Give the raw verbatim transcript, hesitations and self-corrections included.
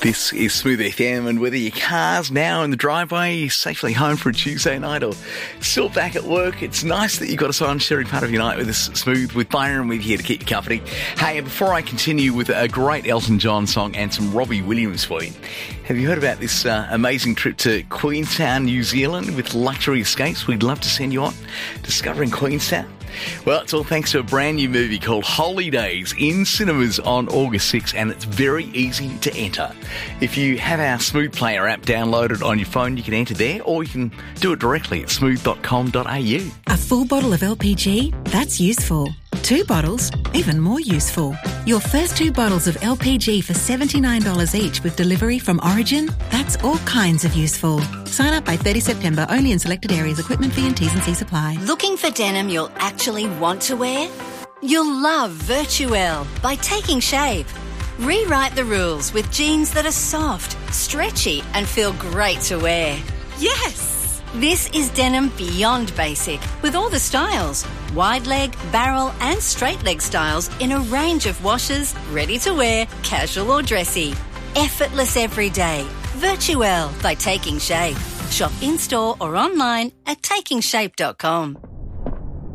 This is Smooth F M, and whether your car's now in the driveway, safely home for a Tuesday night, or still back at work, it's nice that you've got us on, sharing part of your night with us, Smooth, with Byron with you to keep you company. Hey, before I continue with a great Elton John song and some Robbie Williams for you, have you heard about this uh, amazing trip to Queenstown, New Zealand with Luxury Escapes? We'd love to send you on. Discovering Queenstown. Well, it's all thanks to a brand new movie called Holy Days in cinemas on August sixth, and it's very easy to enter. If you have our Smooth Player app downloaded on your phone, you can enter there, or you can do it directly at smooth dot com dot a u. A full bottle of L P G? That's useful. Two bottles? Even more useful. Your first two bottles of L P G for seventy-nine dollars each with delivery from Origin? That's all kinds of useful. Sign up by thirtieth September, only in selected areas. Equipment fee and T's and C's apply. Looking for denim you'll actually want to wear? You'll love Virtuelle by Taking Shape. Rewrite the rules with jeans that are soft, stretchy and feel great to wear. Yes! This is denim beyond basic, with all the styles. Wide leg, barrel and straight leg styles in a range of washes, ready to wear, casual or dressy. Effortless every day. Virtuelle by Taking Shape. Shop in-store or online at taking shape dot com.